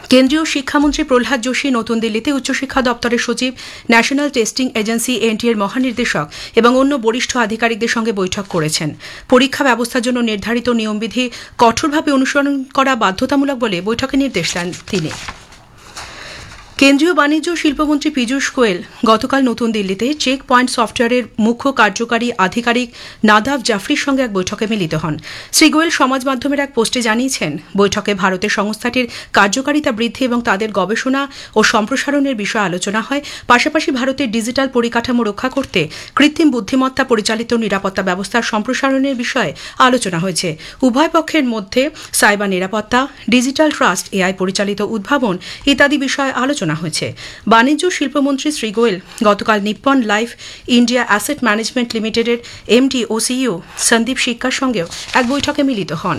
কেন্দ্রীয় শিক্ষামন্ত্রী প্রহ্লাদ যোশী নতুন দিল্লিতে উচ্চশিক্ষা দপ্তরের সচিব, ন্যাশনাল টেস্টিং এজেন্সি এনটিএর মহানির্দেশক এবং অন্য বরিষ্ঠ আধিকারিকদের সঙ্গে বৈঠক করেছেন। পরীক্ষা ব্যবস্থার জন্য নির্ধারিত নিয়মবিধি কঠোরভাবে অনুসরণ করা বাধ্যতামূলক বলে বৈঠকে নির্দেশ দেন তিনি। কেন্দ্রীয় বাণিজ্য ও শিল্পমন্ত্রী পীযূষ গোয়েল গতকাল নতুন দিল্লিতে চেক পয়েন্ট সফটওয়্যারের মুখ্য কার্যকারী আধিকারিক নাদাভ জাফরির সঙ্গে এক বৈঠকে মিলিত হন। শ্রী গোয়েল সমাজ মাধ্যমের এক পোস্টে জানিয়েছেন, বৈঠকে ভারতের সংস্থাটির কার্যকারিতা বৃদ্ধি এবং তাদের গবেষণা ও সম্প্রসারণের বিষয়ে আলোচনা হয়। পাশাপাশি ভারতের ডিজিটাল পরিকাঠামো রক্ষা করতে কৃত্রিম বুদ্ধিমত্তা পরিচালিত নিরাপত্তা ব্যবস্থার সম্প্রসারণের বিষয়ে আলোচনা হয়েছে। উভয় পক্ষের মধ্যে সাইবার নিরাপত্তা, ডিজিটাল ট্রাস্ট, এআই পরিচালিত উদ্ভাবন ইত্যাদি বিষয়ে আলোচনা হয়েছে। বাণিজ্য শিল্পমন্ত্রী শ্রী গোয়েল গতকাল Nippon life India asset management লিমিটেডের এমডি ও সিইও সন্দীপ সিক্কার সঙ্গেও এক বৈঠকে মিলিত হন।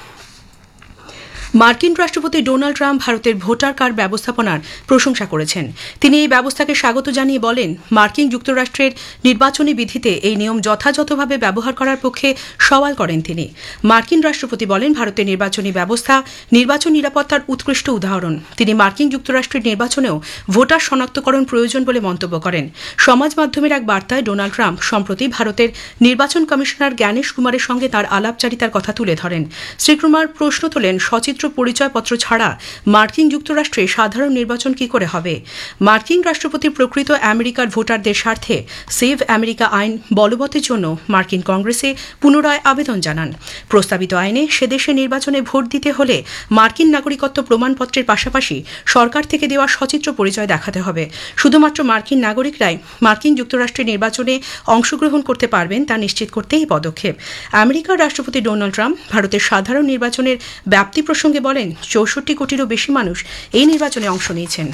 মার্কিন রাষ্ট্রপতি ডোনাল্ড ট্রাম্প ভারতের ভোটার কার্ড ব্যবস্থাপনার প্রশংসা করেছেন। তিনি এই ব্যবস্থাকে স্বাগত জানিয়ে বলেন, মার্কিন যুক্তরাষ্ট্রের নির্বাচনী বিধিতে এই নিয়ম যথাযথভাবে ব্যবহার করার পক্ষে সওয়াল করেন তিনি। মার্কিন রাষ্ট্রপতি বলেন, ভারতের নির্বাচনী ব্যবস্থা নির্বাচন নিরাপত্তার উৎকৃষ্ট উদাহরণ। তিনি মার্কিন যুক্তরাষ্ট্রের নির্বাচনেও ভোটার শনাক্তকরণ প্রয়োজন বলে মন্তব্য করেন। সমাজ মাধ্যমের এক বার্তায় ডোনাল্ড ট্রাম্প সম্প্রতি ভারতের নির্বাচন কমিশনার জ্ঞানেশ কুমারের সঙ্গে তার আলাপচারিতার কথা তুলে ধরেন। শ্রী কুমার প্রশ্ন তোলেন, সচিত্র পরিচয়পত্র ছাড়া মার্কিন যুক্তরাষ্ট্রে সাধারণ নির্বাচন কি করে হবে? মার্কিন রাষ্ট্রপতি প্রকৃত আমেরিকার ভোটারদের স্বার্থে সেভ আমেরিকা আইন বলবতের জন্য মার্কিন কংগ্রেসে পুনরায় আবেদন জানান। প্রস্তাবিত আইনে সে দেশে নির্বাচনে ভোট দিতে হলে মার্কিন নাগরিকত্ব প্রমাণপত্রের পাশাপাশি সরকার থেকে দেওয়া সচিত্র পরিচয় দেখাতে হবে। শুধুমাত্র মার্কিন নাগরিকরাই মার্কিন যুক্তরাষ্ট্রের নির্বাচনে অংশগ্রহণ করতে পারবেন তা নিশ্চিত করতে এই পদক্ষেপ। আমেরিকার রাষ্ট্রপতি ডোনাল্ড ট্রাম্প ভারতের সাধারণ নির্বাচনের ব্যাপ্তি প্রসঙ্গে বলেন, 64 কোটিরও বেশি মানুষ এই নির্বাচনে অংশ নিয়েছেন।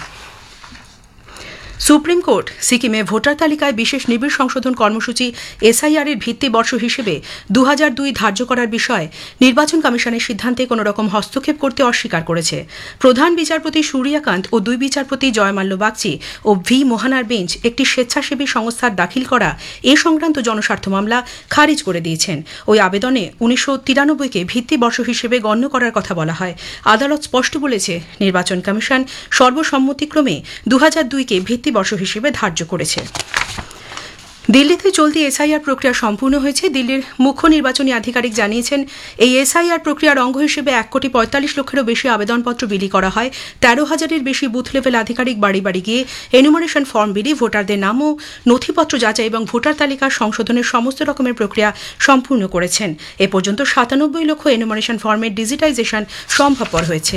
সুপ্রিম কোর্ট সিকিমে ভোটার তালিকায় বিশেষ নিবিড় সংশোধন কর্মসূচি এসআইআর এর ভিত্তিবর্ষ হিসেবে 2002 ধার্য করার বিষয়ে নির্বাচন কমিশনের সিদ্ধান্তে কোনো রকম হস্তক্ষেপ করতে অস্বীকার করেছে। প্রধান বিচারপতি সূর্যকান্ত ও দুই বিচারপতি জয়মাল্য বাগচি ও ভি মোহানার বেঞ্চ একটি স্বেচ্ছাসেবী সংস্থার দাখিল করা এ সংক্রান্ত জনস্বার্থ মামলা খারিজ করে দিয়েছেন। ওই আবেদনে 1993-কে ভিত্তিবর্ষ হিসেবে গণ্য করার কথা বলা হয়। আদালত স্পষ্ট বলেছে, নির্বাচন কমিশন সর্বসম্মতিক্রমে 2002-কে ভিত্তিবর্ষ হিসেবে ধার্য করেছে। দিল্লিতে চলতি এসআইআর প্রক্রিয়া সম্পূর্ণ হয়েছে। দিল্লির মুখ্য নির্বাচনী আধিকারিক জানিয়েছেন, এই এসআইআর প্রক্রিয়ার অঙ্গ হিসেবে 1,45,00,000-এরও বেশি আবেদনপত্র বিলি করা হয়। 13,000-এর বেশি বুথ লেভেল আধিকারিক বাড়ি বাড়ি গিয়ে এনুমারেশন ফর্ম বিলি, ভোটারদের নাম ও নথিপত্র যাচাই এবং ভোটার তালিকা সংশোধনের সমস্ত রকমের প্রক্রিয়া সম্পূর্ণ করেছেন। এ পর্যন্ত 97 লক্ষ এনুমারেশন ফর্মের ডিজিটাইজেশন সম্ভবপর হয়েছে।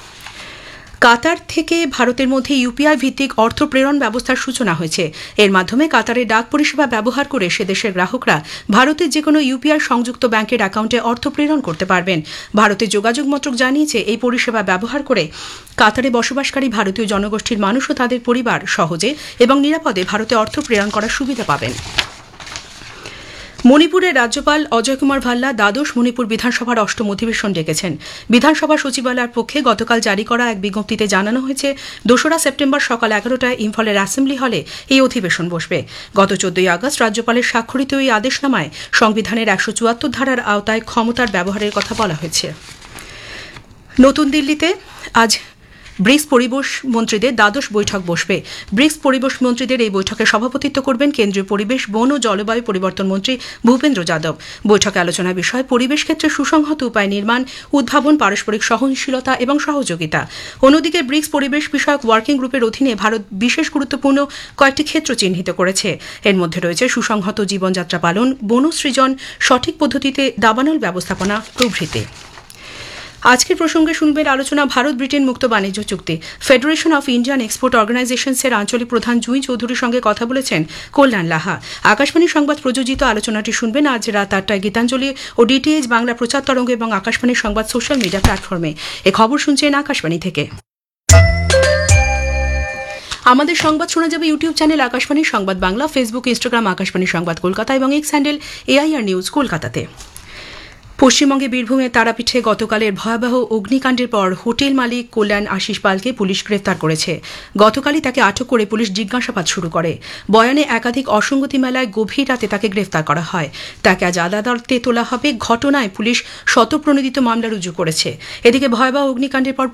কাতার থেকে ভারতের মধ্যে ইউপিআই ভিত্তিক অর্থ প্রেরণ ব্যবস্থার সূচনা হয়েছে। এর মাধ্যমে কাতারের ডাক পরিষেবা ব্যবহার করে সে দেশের গ্রাহকরা ভারতের যে কোনো ইউপিআই সংযুক্ত ব্যাংকের অ্যাকাউন্টে অর্থ প্রেরণ করতে পারবেন। ভারতের যোগাযোগ মন্ত্রক জানিয়েছে, এই পরিষেবা ব্যবহার করে কাতারে বসবাসকারী ভারতীয় জনগোষ্ঠীর মানুষ ও তাদের পরিবার সহজে এবং নিরাপদে ভারতে অর্থ প্রেরণ করার সুবিধা পাবেন। মণিপুরের রাজ্যপাল অজয় কুমার ভাল্লা দ্বাদশ মণিপুর বিধানসভার 8ম অধিবেশন ডেকেছেন। বিধানসভা সচিবালয়ের পক্ষে গতকাল জারি করা এক বিজ্ঞপ্তিতে জানানো হয়েছে, 2রা সেপ্টেম্বর সকাল 11টায় ইম্ফলের অ্যাসেম্বলি হলে এই অধিবেশন বসবে। গত 14 আগস্ট রাজ্যপালের স্বাক্ষরিত এই আদেশনামায় সংবিধানের 174 ধারার আওতায় ক্ষমতার ব্যবহারের কথা বলা হয়েছে। নতুন দিল্লিতে আজ ব্রিক্স পরিবেশ মন্ত্রীদের দ্বাদশ বৈঠক বসবে। ব্রিক্স পরিবেশ মন্ত্রীদের এই বৈঠকে সভাপতিত্ব করবেন কেন্দ্রীয় পরিবেশ, বন ও জলবায়ু পরিবর্তন মন্ত্রী ভূপেন্দ্র যাদব। বৈঠকে আলোচনার বিষয় পরিবেশ ক্ষেত্রে সুসংহত উপায় নির্মাণ, উদ্ভাবন, পারস্পরিক সহনশীলতা এবং সহযোগিতা। অন্যদিকে ব্রিক্স পরিবেশ বিষয়ক ওয়ার্কিং গ্রুপের অধীনে ভারত বিশেষ গুরুত্বপূর্ণ কয়েকটি ক্ষেত্র চিহ্নিত করেছে। এর মধ্যে রয়েছে সুসংহত জীবনযাত্রা পালন, বন সৃজন, সঠিক পদ্ধতিতে দাবানল ব্যবস্থাপনা প্রভৃতি। আজকের প্রসঙ্গে শুনবেন আলোচনা ভারত ব্রিটেন মুক্ত বাণিজ্য চুক্তি। ফেডারেশন অফ ইন্ডিয়ান এক্সপোর্ট অর্গানাইজেশনসের আঞ্চলিক প্রধান জুঁই চৌধুরীর সঙ্গে কথা বলেছেন কল্যাণ লাহা। আকাশবাণী সংবাদ প্রযোজিত আলোচনাটি শুনবেন আজ রাত 8টায় গীতাঞ্জলি ও ডিটিএইচ বাংলা প্রচার তরঙ্গ এবং আকাশবাণী সংবাদ সোশ্যাল মিডিয়া প্ল্যাটফর্মে। এ খবর শুনছেন আকাশবাণী থেকে। আমাদের সংবাদ শোনা যাবে ইউটিউব চ্যানেল আকাশবাণী সংবাদ বাংলা, ফেসবুক, ইনস্টাগ্রাম আকাশবাণী সংবাদ কলকাতা এবং এক্স হ্যান্ডেল এআইআর নিউজ কলকাতাতে। পশ্চিমবঙ্গে বীরভূমের তারাপীঠে গতকালের ভয়াবহ অগ্নিকাণ্ডের পর হোটেল মালিক কল্যাণ আশিস পালকে পুলিশ গ্রেফতার করেছে। গতকালই তাকে আটক করে পুলিশ জিজ্ঞাসাবাদ শুরু করে। বয়ানে একাধিক অসঙ্গতি মেলায় গভীর রাতে তাকে গ্রেফতার করা হয়। তাকে আজ আদালতে তোলা হবে। ঘটনায় পুলিশ স্বতঃপ্রণোদিত মামলা রুজু করেছে। এদিকে ভয়াবহ অগ্নিকাণ্ডের পর